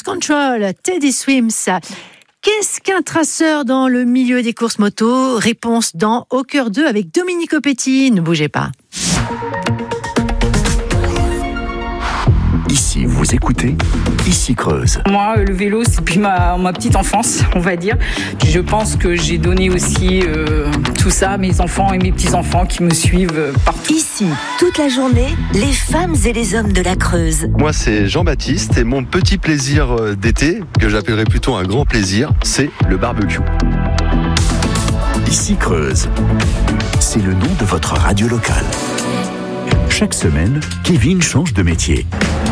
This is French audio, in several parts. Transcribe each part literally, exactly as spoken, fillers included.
Lose Control, Teddy Swims. Qu'est-ce qu'un traceur dans le milieu des courses moto ? Réponse dans Au cœur deux avec Dominique Aupetit. Ne bougez pas. Ici, vous écoutez Ici Creuse. Moi, le vélo, c'est depuis ma, ma petite enfance, on va dire. Je pense que j'ai donné aussi euh, tout ça à mes enfants et mes petits-enfants qui me suivent partout. Ici, toute la journée, les femmes et les hommes de la Creuse. Moi, c'est Jean-Baptiste et mon petit plaisir d'été, que j'appellerais plutôt un grand plaisir, c'est le barbecue. Ici Creuse, c'est le nom de votre radio locale. Chaque semaine, Kevin change de métier.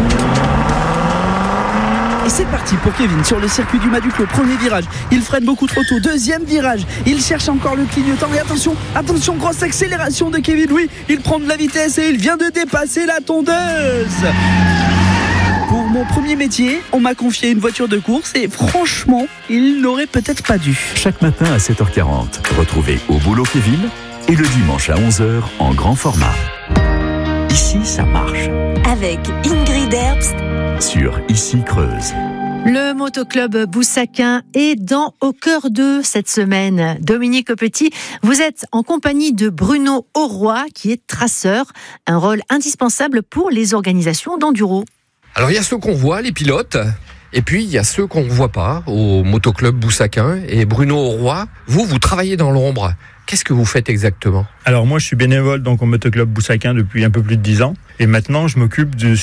Et c'est parti pour Kevin sur le circuit du Mas-du-Clos. Premier virage, il freine beaucoup trop tôt. Deuxième virage, il cherche encore le clignotant. Et attention, attention, grosse accélération de Kevin. Oui, il prend de la vitesse et il vient de dépasser la tondeuse. Pour mon premier métier, on m'a confié une voiture de course et franchement, il n'aurait peut-être pas dû. Chaque matin à sept heures quarante, retrouvez Au boulot Kevin et le dimanche à onze heures en grand format. Ici, ça marche. Avec Ingrid Herbst sur Ici Creuse. Le motoclub Boussaquin est dans Au cœur deux cette semaine. Dominique Aupetit, vous êtes en compagnie de Bruno Auroy, qui est traceur, un rôle indispensable pour les organisations d'enduro. Alors il y a ceux qu'on voit, les pilotes, et puis il y a ceux qu'on ne voit pas au motoclub Boussaquin. Et Bruno Auroy, vous, vous travaillez dans l'ombre. Qu'est-ce que vous faites exactement ? Alors moi je suis bénévole donc au motoclub Boussaquin depuis un peu plus de dix ans et maintenant je m'occupe de,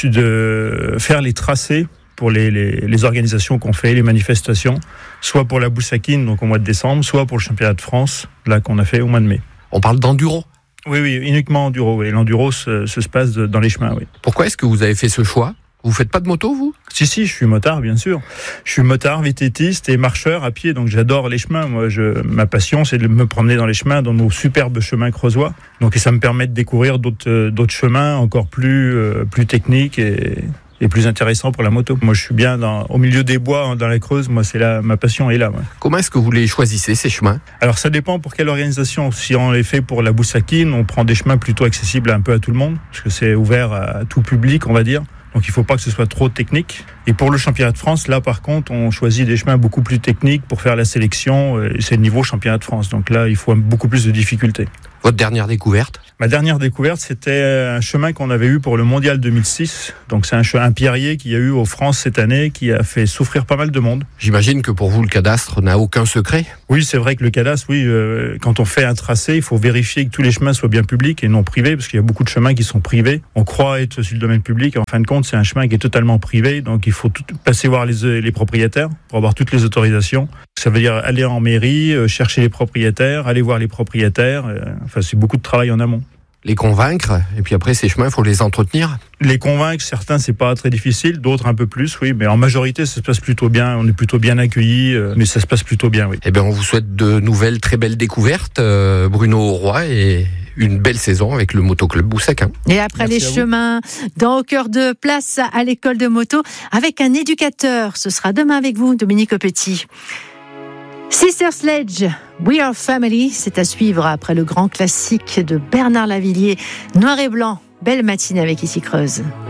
de faire les tracés pour les, les, les organisations qu'on fait, les manifestations, soit pour la Boussaquine donc au mois de décembre, soit pour le championnat de France là qu'on a fait au mois de mai. On parle d'enduro ? Oui, oui, uniquement enduro. Oui. L'enduro se, se passe dans les chemins. Oui. Pourquoi est-ce que vous avez fait ce choix ? Vous faites pas de moto, vous ? Si, si, je suis motard, bien sûr. Je suis motard, vététiste et marcheur à pied, donc j'adore les chemins. Moi, je, ma passion, c'est de me promener dans les chemins, dans nos superbes chemins creusois. Donc, et ça me permet de découvrir d'autres, d'autres chemins encore plus, euh, plus techniques et, et plus intéressants pour la moto. Moi, je suis bien dans, au milieu des bois, dans la Creuse. Moi, c'est là, ma passion est là. Ouais. Comment est-ce que vous les choisissez, ces chemins ? Alors, ça dépend pour quelle organisation. Si on les fait pour la Boussaquine, on prend des chemins plutôt accessibles un peu à tout le monde, parce que c'est ouvert à tout public, on va dire. Donc il ne faut pas que ce soit trop technique. Et pour le championnat de France, là par contre, on choisit des chemins beaucoup plus techniques pour faire la sélection. Et c'est le niveau championnat de France. Donc là, il faut beaucoup plus de difficultés. Votre dernière découverte ? Ma dernière découverte, c'était un chemin qu'on avait eu pour le Mondial deux mille six. Donc c'est un, chemin, un pierrier qu'il y a eu aux France cette année qui a fait souffrir pas mal de monde. J'imagine que pour vous, le cadastre n'a aucun secret ? Oui, c'est vrai que le cadastre, oui, euh, quand on fait un tracé, il faut vérifier que tous les chemins soient bien publics et non privés, parce qu'il y a beaucoup de chemins qui sont privés. On croit être sur le domaine public, en fin de compte, c'est un chemin qui est totalement privé, donc il faut tout, passer voir les, les propriétaires pour avoir toutes les autorisations. Ça veut dire aller en mairie, euh, chercher les propriétaires, aller voir les propriétaires. Euh, enfin, c'est beaucoup de travail en amont. Les convaincre, et puis après ces chemins, il faut les entretenir. Les convaincre, certains c'est pas très difficile, d'autres un peu plus, oui, mais en majorité ça se passe plutôt bien, on est plutôt bien accueillis, euh, mais ça se passe plutôt bien, oui. Eh bien on vous souhaite de nouvelles très belles découvertes, euh, Bruno Auroy, et une belle saison avec le motoclub Boussaquin. Et après Merci les chemins, dans Au cœur de place à l'école de moto, avec un éducateur, ce sera demain avec vous, Dominique Aupetit. Sister Sledge, We Are Family, c'est à suivre après le grand classique de Bernard Lavilliers, Noir et Blanc. Belle matinée avec Ici Creuse.